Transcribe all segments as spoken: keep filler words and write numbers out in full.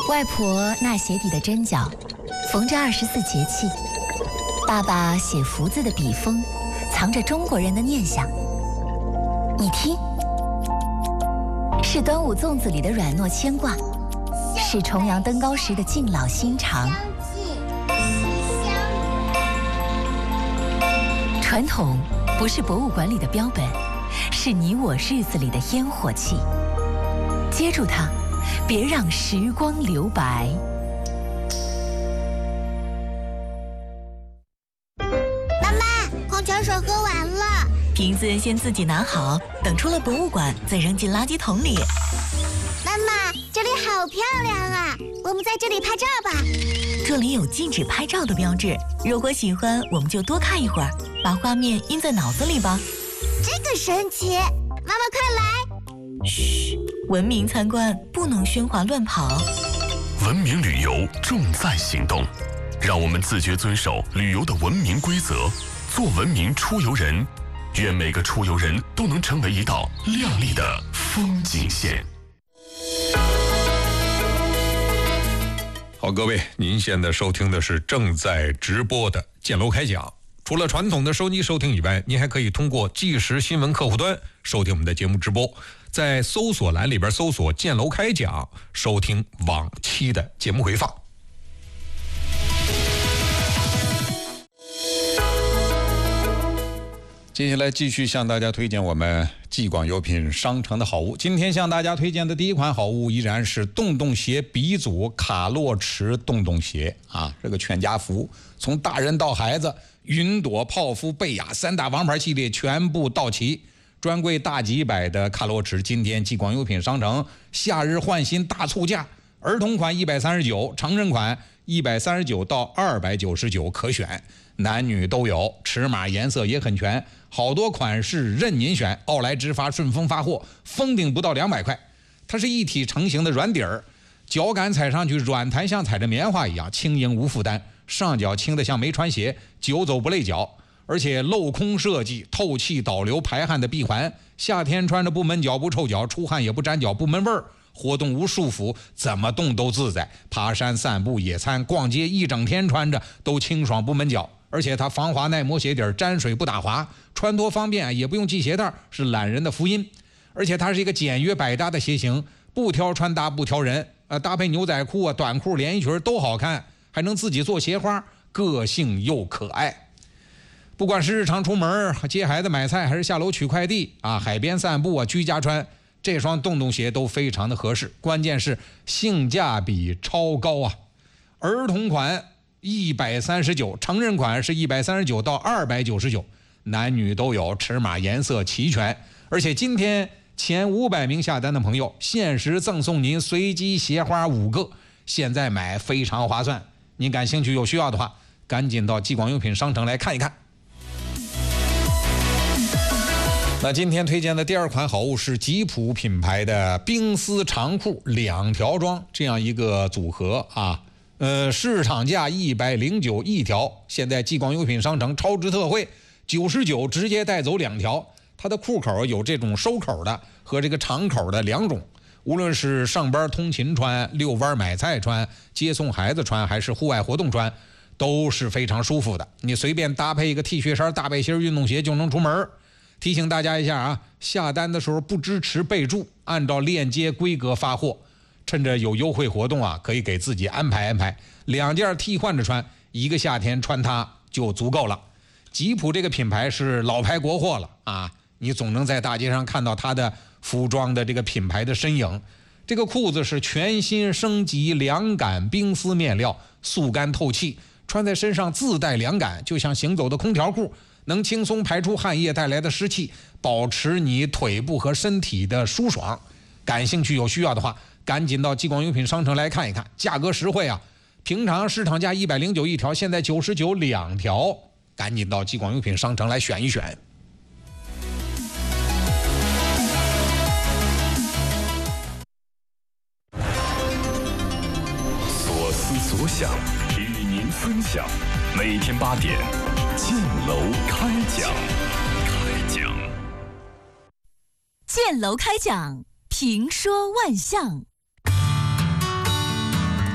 外婆纳鞋底的针脚，缝着二十四节气；爸爸写福字的笔锋，藏着中国人的念想。你听，是端午粽子里的软糯牵挂，是重阳登高时的敬老心肠。传统不是博物馆里的标本，是你我日子里的烟火气。接住它，别让时光留白。 妈妈，矿泉水喝完了， 瓶子先自己拿好，等出了博物馆再扔进垃圾桶里。 妈妈，这里好漂亮啊，我们在这里拍照吧。 这里有禁止拍照的标志，如果喜欢，我们就多看一会儿，把画面印在脑子里吧。 这个神奇，妈妈快来！ 嘘，文明参观，不能喧哗乱跑。 文明旅游重在行动，让我们自觉遵守旅游的文明规则，做文明出游人。愿每个出游人都能成为一道亮丽的风景线。 好，各位，您现在收听的是正在直播的建楼开讲。除了传统的收机收听以外，您还可以通过即时新闻客户端收听我们的节目直播，在搜索栏里边搜索建楼开讲，收听往期的节目回放。接下来继续向大家推荐我们继广优品商城的好物。今天向大家推荐的第一款好物依然是洞洞鞋鼻祖卡洛驰洞洞鞋啊，这个全家福，从大人到孩子，云朵、泡芙、贝雅三大王牌系列全部到齐。专柜大几百的卡洛驰，今天继广优品商城夏日换新大促价，儿童款一百三十九，成人款一百三十九到二百九十九可选，男女都有，尺码颜色也很全，好多款式任您选。奥莱直发顺丰发货，封顶不到两百块。它是一体成型的软底儿，脚感踩上去软弹，像踩着棉花一样轻盈无负担，上脚轻的像没穿鞋，久走不累脚。而且镂空设计，透气导流排汗的闭环，夏天穿着不闷脚不臭脚，出汗也不沾脚不闷味儿，活动无束缚，怎么动都自在，爬山散步野餐逛街一整天穿着都清爽不闷脚。而且它防滑耐磨鞋底，沾水不打滑，穿脱方便，也不用系鞋带，是懒人的福音。而且它是一个简约百搭的鞋型，不挑穿搭不挑人，呃，搭配牛仔裤啊、短裤、连衣裙都好看，还能自己做鞋花，个性又可爱。不管是日常出门接孩子买菜，还是下楼取快递啊，海边散步啊，居家穿，这双洞洞鞋都非常的合适。关键是性价比超高啊！儿童款一百三十九，成人款是一百三十九到二百九十九，男女都有，尺码颜色齐全。而且今天前五百名下单的朋友，限时赠送您随机鞋花五个，现在买非常划算。您感兴趣有需要的话，赶紧到继广优品商城来看一看。那今天推荐的第二款好物是吉普品牌的冰丝长裤两条装这样一个组合啊，呃，市场价一百零九一条，现在继广优品商城超值特惠九十九直接带走两条。它的裤口有这种收口的和这个长口的两种，无论是上班通勤穿、遛弯买菜穿、接送孩子穿，还是户外活动穿，都是非常舒服的。你随便搭配一个 T 恤衫、大背心、运动鞋就能出门。提醒大家一下啊，下单的时候不支持备注，按照链接规格发货。趁着有优惠活动啊，可以给自己安排安排，两件替换着穿，一个夏天穿它就足够了。吉普这个品牌是老牌国货了啊，你总能在大街上看到它的服装的这个品牌的身影。这个裤子是全新升级凉感冰丝面料，速干透气，穿在身上自带凉感，就像行走的空调裤，能轻松排出汗液带来的湿气，保持你腿部和身体的舒爽。感兴趣有需要的话，赶紧到继广优品商城来看一看，价格实惠啊！平常市场价一百零九一条，现在九十九两条，赶紧到继广优品商城来选一选。 所思所想，与您分享。每天八点，建楼开讲。开讲。 建楼开讲，评说万象。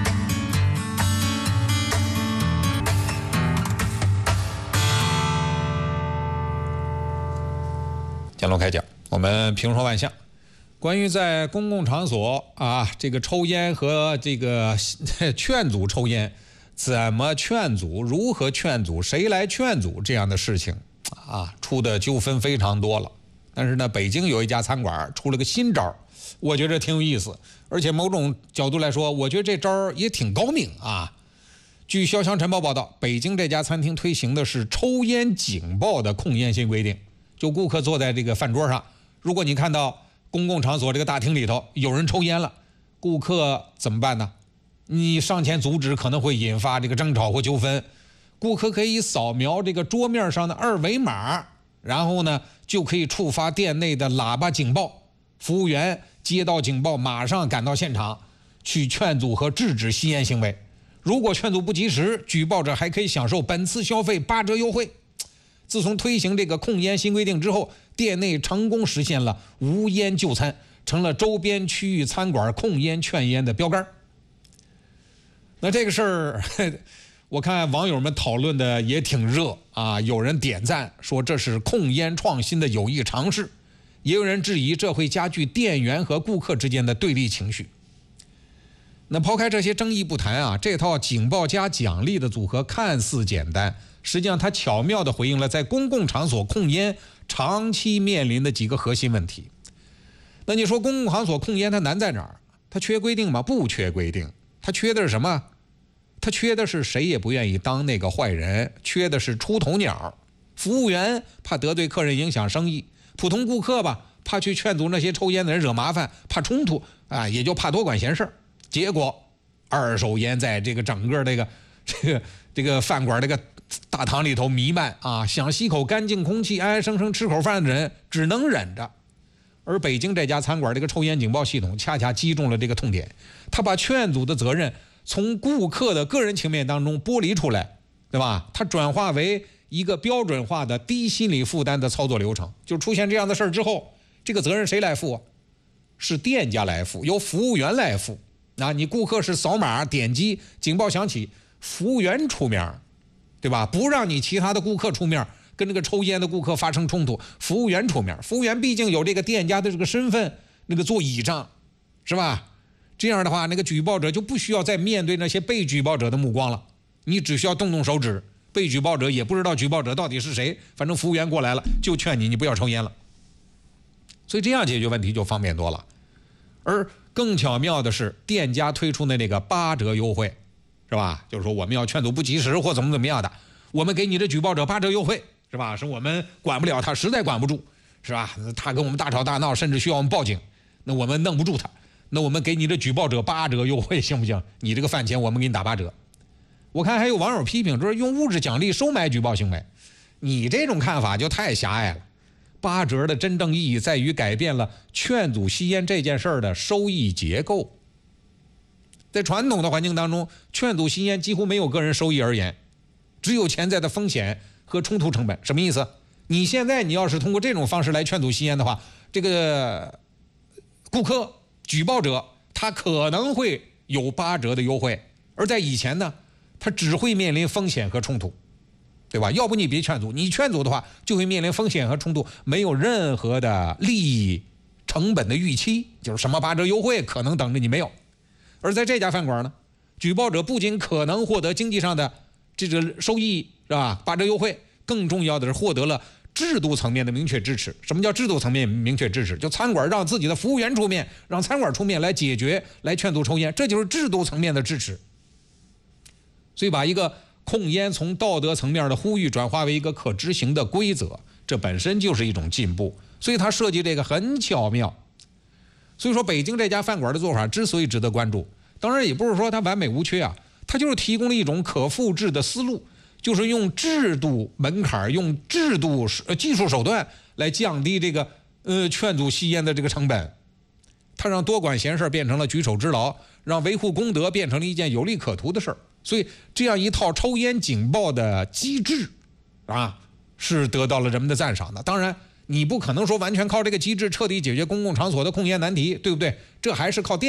乾隆开讲，我们评说万象。关于在公共场所啊，这个抽烟和这个劝阻抽烟，怎么劝阻，如何劝阻，谁来劝阻这样的事情啊，出的纠纷非常多了。但是呢，北京有一家餐馆出了个新招，我觉得挺有意思，而且某种角度来说，我觉得这招也挺高明啊。据潇湘晨报报道，北京这家餐厅推行的是抽烟警报的控烟新规定。就顾客坐在这个饭桌上，如果你看到公共场所这个大厅里头有人抽烟了，顾客怎么办呢？你上前阻止可能会引发这个争吵或纠纷。顾客可以扫描这个桌面上的二维码，然后呢就可以触发店内的喇叭警报。服务员接到警报，马上赶到现场去劝阻和制止吸烟行为。如果劝阻不及时，举报者还可以享受本次消费八折优惠。自从推行这个控烟新规定之后，店内成功实现了无烟就餐，成了周边区域餐馆控烟劝烟的标杆。那这个事儿，我看网友们讨论的也挺热啊，有人点赞说这是控烟创新的有益尝试，也有人质疑这会加剧店员和顾客之间的对立情绪。那抛开这些争议不谈啊，这套警报加奖励的组合看似简单，实际上它巧妙地回应了在公共场所控烟长期面临的几个核心问题。那你说公共场所控烟它难在哪儿？它缺规定吗？不缺规定。它缺的是什么？它缺的是谁也不愿意当那个坏人，缺的是出头鸟。服务员怕得罪客人影响生意，普通顾客吧怕去劝阻那些抽烟的人惹麻烦，怕冲突啊，也就怕多管闲事。结果二手烟在这个整个这个这个这个饭馆这个大堂里头弥漫啊，想吸口干净空气安安生生吃口饭的人只能忍着。而北京这家餐馆这个抽烟警报系统恰恰击中了这个痛点，他把劝阻的责任从顾客的个人情面当中剥离出来，对吧？它转化为一个标准化的低心理负担的操作流程。就出现这样的事儿之后，这个责任谁来负啊？是店家来负，由服务员来负。啊，你顾客是扫码点击，警报响起，服务员出面，对吧？不让你其他的顾客出面，跟这个抽烟的顾客发生冲突，服务员出面。服务员毕竟有这个店家的这个身份，那个做倚仗，是吧？这样的话，那个举报者就不需要再面对那些被举报者的目光了，你只需要动动手指，被举报者也不知道举报者到底是谁，反正服务员过来了就劝你，你不要抽烟了。所以这样解决问题就方便多了。而更巧妙的是，店家推出的那个八折优惠，是吧？就是说我们要劝阻不及时或怎么怎么样的，我们给你的举报者八折优惠，是吧？是我们管不了他，实在管不住，是吧？他跟我们大吵大闹，甚至需要我们报警，那我们弄不住他，那我们给你的举报者八折优惠，行不行？你这个饭钱我们给你打八折。我看还有网友批评说用物质奖励收买举报行为，你这种看法就太狭隘了。八折的真正意义在于改变了劝阻吸烟这件事儿的收益结构。在传统的环境当中，劝阻吸烟几乎没有个人收益而言，只有潜在的风险和冲突成本。什么意思？你现在你要是通过这种方式来劝阻吸烟的话，这个顾客举报者他可能会有八折的优惠，而在以前呢，他只会面临风险和冲突。对吧？要不你别劝阻，你劝阻的话就会面临风险和冲突，没有任何的利益成本的预期，就是什么八折优惠可能等着你没有。而在这家饭馆呢，举报者不仅可能获得经济上的这个收益，是吧？八折优惠，更重要的是获得了制度层面的明确支持。什么叫制度层面明确支持？就餐馆让自己的服务员出面，让餐馆出面来解决，来劝阻抽烟，这就是制度层面的支持。所以把一个控烟从道德层面的呼吁转化为一个可执行的规则，这本身就是一种进步。所以他设计这个很巧妙。所以说北京这家饭馆的做法之所以值得关注，当然也不是说它完美无缺啊，它就是提供了一种可复制的思路，就是用制度门槛，用制度呃技术手段来降低这个呃劝阻吸烟的这个成本。它让多管闲事变成了举手之劳，让维护公德变成了一件有利可图的事儿。所以这样一套抽烟警报的机制啊，是得到了人们的赞赏的。当然你不可能说完全靠这个机制彻底解决公共场所的控烟难题，对不对？这还是靠电